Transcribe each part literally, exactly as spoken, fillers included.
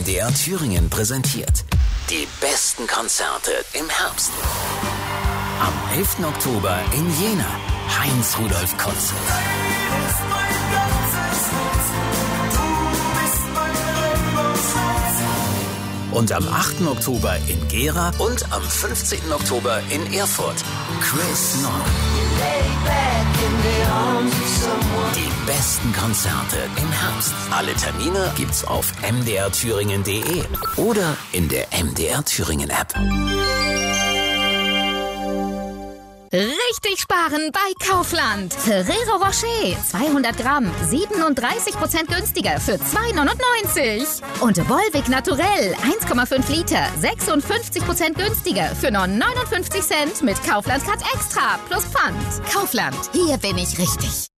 D R Thüringen präsentiert die besten Konzerte im Herbst. Am elften Oktober in Jena, Heinz-Rudolf Konzert. Und am achten Oktober in Gera und am fünfzehnten Oktober in Erfurt, Chris Nord. Die besten Konzerte im Herbst. Alle Termine gibt's auf m d r thüringen punkt d e oder in der M D R Thüringen App. Richtig sparen bei Kaufland. Ferrero Rocher, zweihundert Gramm, siebenunddreißig Prozent günstiger für zwei neunundneunzig. Und Volvic Naturell, eins Komma fünf Liter, sechsundfünfzig Prozent günstiger für nur neunundfünfzig Cent mit Kaufland Cut Extra plus Pfand. Kaufland, hier bin ich richtig.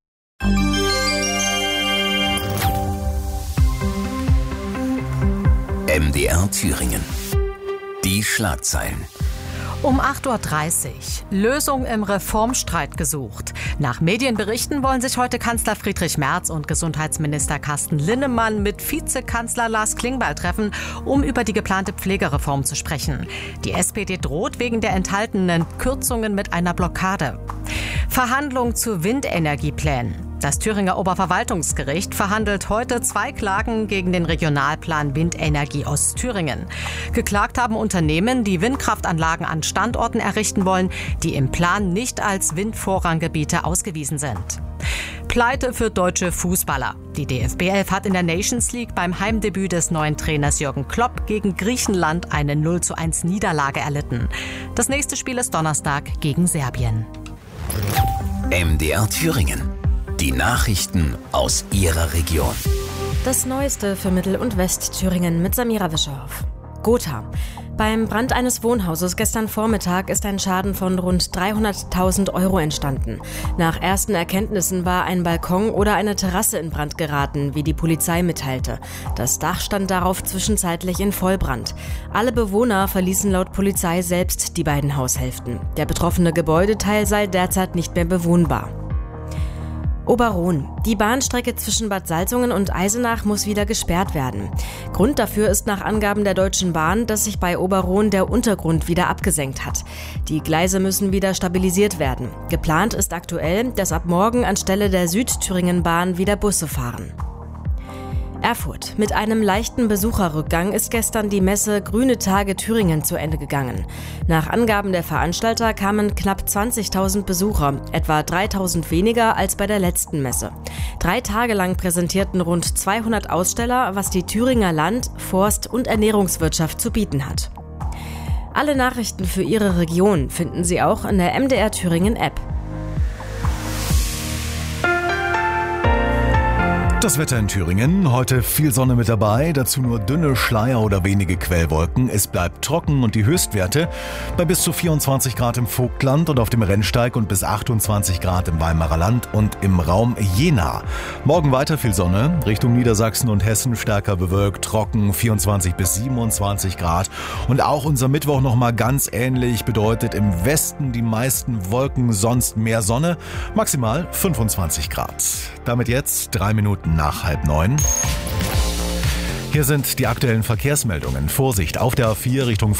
M D R Thüringen. Die Schlagzeilen. Um acht Uhr dreißig. Lösung im Reformstreit gesucht. Nach Medienberichten wollen sich heute Kanzler Friedrich Merz und Gesundheitsminister Carsten Linnemann mit Vizekanzler Lars Klingbeil treffen, um über die geplante Pflegereform zu sprechen. Die S P D droht wegen der enthaltenen Kürzungen mit einer Blockade. Verhandlung zu Windenergieplänen. Das Thüringer Oberverwaltungsgericht verhandelt heute zwei Klagen gegen den Regionalplan Windenergie Ostthüringen. Geklagt haben Unternehmen, die Windkraftanlagen an Standorten errichten wollen, die im Plan nicht als Windvorranggebiete ausgewiesen sind. Pleite für deutsche Fußballer. Die D F B elf hat in der Nations League beim Heimdebüt des neuen Trainers Jürgen Klopp gegen Griechenland eine null zu eins Niederlage erlitten. Das nächste Spiel ist Donnerstag gegen Serbien. M D R Thüringen. Die Nachrichten aus Ihrer Region. Das Neueste für Mittel- und Westthüringen mit Samira Wischerhoff. Gotha. Beim Brand eines Wohnhauses gestern Vormittag ist ein Schaden von rund dreihunderttausend Euro entstanden. Nach ersten Erkenntnissen war ein Balkon oder eine Terrasse in Brand geraten, wie die Polizei mitteilte. Das Dach stand darauf zwischenzeitlich in Vollbrand. Alle Bewohner verließen laut Polizei selbst die beiden Haushälften. Der betroffene Gebäudeteil sei derzeit nicht mehr bewohnbar. Oberrohn. Die Bahnstrecke zwischen Bad Salzungen und Eisenach muss wieder gesperrt werden. Grund dafür ist nach Angaben der Deutschen Bahn, dass sich bei Oberrohn der Untergrund wieder abgesenkt hat. Die Gleise müssen wieder stabilisiert werden. Geplant ist aktuell, dass ab morgen anstelle der Südthüringenbahn wieder Busse fahren. Erfurt. Mit einem leichten Besucherrückgang ist gestern die Messe Grüne Tage Thüringen zu Ende gegangen. Nach Angaben der Veranstalter kamen knapp zwanzigtausend Besucher, etwa dreitausend weniger als bei der letzten Messe. Drei Tage lang präsentierten rund zweihundert Aussteller, was die Thüringer Land-, Forst- und Ernährungswirtschaft zu bieten hat. Alle Nachrichten für Ihre Region finden Sie auch in der M D R Thüringen App. Das Wetter in Thüringen. Heute viel Sonne mit dabei, dazu nur dünne Schleier oder wenige Quellwolken. Es bleibt trocken und die Höchstwerte bei bis zu vierundzwanzig Grad im Vogtland und auf dem Rennsteig und bis achtundzwanzig Grad im Weimarer Land und im Raum Jena. Morgen weiter viel Sonne, Richtung Niedersachsen und Hessen stärker bewölkt, trocken, vierundzwanzig bis siebenundzwanzig Grad. Und auch unser Mittwoch nochmal ganz ähnlich, bedeutet im Westen die meisten Wolken, sonst mehr Sonne, maximal fünfundzwanzig Grad. Damit jetzt drei Minuten nach halb neun. Hier sind die aktuellen Verkehrsmeldungen. Vorsicht auf der A vier Richtung